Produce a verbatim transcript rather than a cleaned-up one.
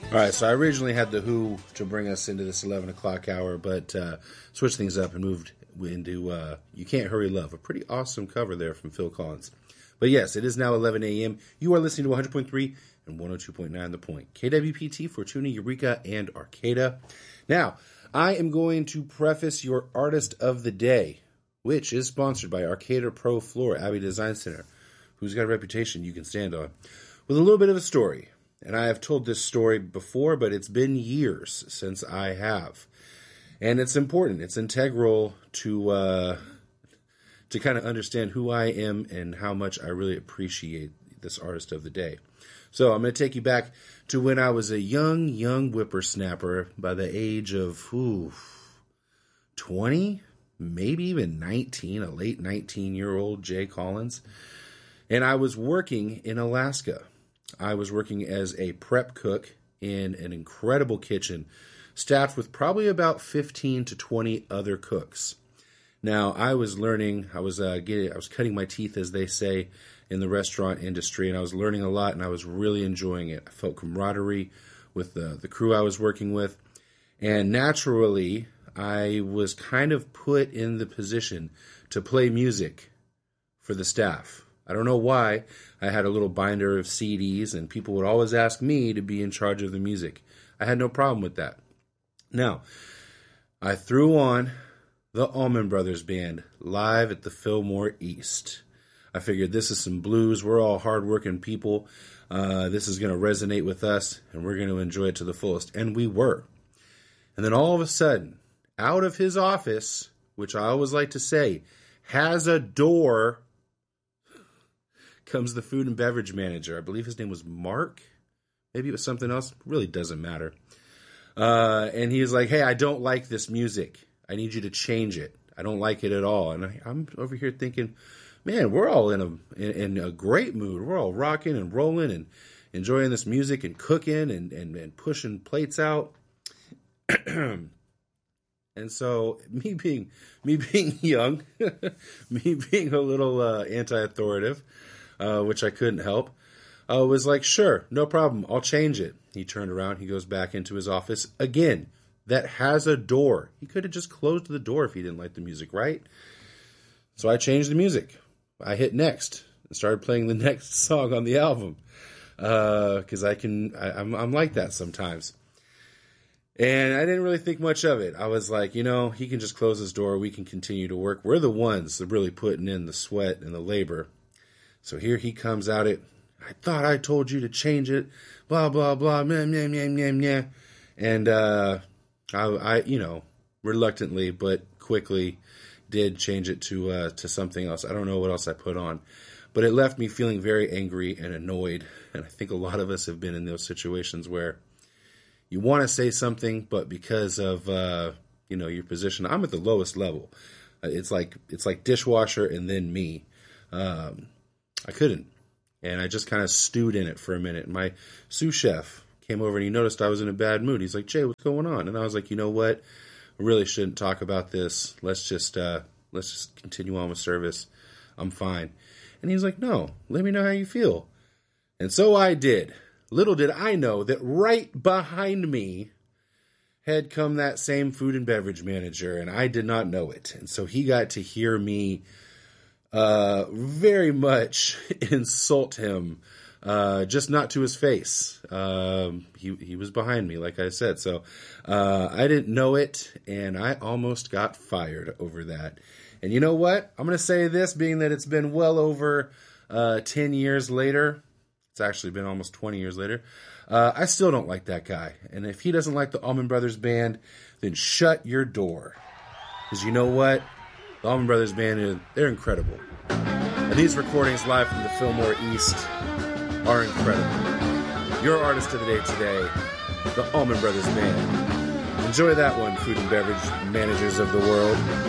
All right, so I originally had The Who to bring us into this eleven o'clock hour, but uh, switched things up and moved into uh, You Can't Hurry Love, a pretty awesome cover there from Phil Collins. But yes, it is now eleven a.m. You are listening to one hundred point three and one oh two point nine The Point. K W P T, Fortuna, Eureka, and Arcata. Now, I am going to preface your Artist of the Day, which is sponsored by Arcata Pro Floor, Abbey Design Center, who's got a reputation you can stand on, with a little bit of a story. And I have told this story before, but it's been years since I have. And it's important. It's integral to uh, to kind of understand who I am and how much I really appreciate this Artist of the Day. So I'm going to take you back to when I was a young, young whippersnapper by the age of ooh, twenty, maybe even nineteen, a late nineteen-year-old Jay Collins. And I was working in Alaska. I was working as a prep cook in an incredible kitchen, staffed with probably about fifteen to twenty other cooks. Now, I was learning, I was uh, getting, I was cutting my teeth, as they say, in the restaurant industry, and I was learning a lot, and I was really enjoying it. I felt camaraderie with the, the crew I was working with, and naturally, I was kind of put in the position to play music for the staff. I don't know why. I had a little binder of C Ds, and people would always ask me to be in charge of the music. I had no problem with that. Now, I threw on the Allman Brothers Band live at the Fillmore East. I figured this is some blues. We're all hardworking people. Uh, this is going to resonate with us, and we're going to enjoy it to the fullest. And we were. And then all of a sudden, out of his office, which I always like to say, has a door, comes the food and beverage manager. I believe his name was Mark. Maybe it was something else. Really doesn't matter. Uh, and he was like, hey, I don't like this music. I need you to change it. I don't like it at all. And I, I'm over here thinking, man, we're all in a in, in a great mood. We're all rocking and rolling and enjoying this music and cooking and, and, and pushing plates out. And so me being me being young, me being a little uh, anti-authoritative, Uh, which I couldn't help, uh, was like, sure, no problem, I'll change it. He turned around, he goes back into his office, again, that has a door. He could have just closed the door if he didn't like the music, right? So I changed the music. I hit next and started playing the next song on the album, because uh, I can, I, I'm, I'm like that sometimes. And I didn't really think much of it. I was like, you know, he can just close his door, we can continue to work. We're the ones that are really putting in the sweat and the labor. So here he comes out it, I thought I told you to change it, blah, blah, blah, meh, meh, meh, meh, meh. And, uh, I, I, you know, reluctantly, but quickly did change it to, uh, to something else. I don't know what else I put on, but it left me feeling very angry and annoyed. And I think a lot of us have been in those situations where you want to say something, but because of, uh, you know, your position, I'm at the lowest level. Uh, it's like, it's like dishwasher and then me. Um, I couldn't. And I just kind of stewed in it for a minute. My sous chef came over and he noticed I was in a bad mood. He's like, Jay, what's going on? And I was like, you know what? I really shouldn't talk about this. Let's just, uh, let's just continue on with service. I'm fine. And he's like, no, let me know how you feel. And so I did. Little did I know that right behind me had come that same food and beverage manager, and I did not know it. And so he got to hear me Uh, very much insult him, uh, just not to his face. Um, he, he was behind me, like I said. So, uh, I didn't know it, and I almost got fired over that. And you know what? I'm going to say this, being that it's been well over, uh, ten years later. It's actually been almost twenty years later. Uh, I still don't like that guy. And if he doesn't like the Allman Brothers Band, then shut your door. Because you know what? The Allman Brothers Band, they're incredible. And these recordings live from the Fillmore East are incredible. Your Artist of the Day today, the Allman Brothers Band. Enjoy that one, food and beverage managers of the world.